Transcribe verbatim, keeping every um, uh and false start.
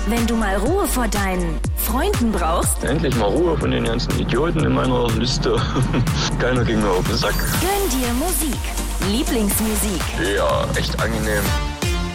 Wenn du mal Ruhe vor deinen Freunden brauchst. Endlich mal Ruhe von den ganzen Idioten in meiner Liste. Keiner ging mir auf den Sack. Gönn dir Musik. Lieblingsmusik. Ja, echt angenehm.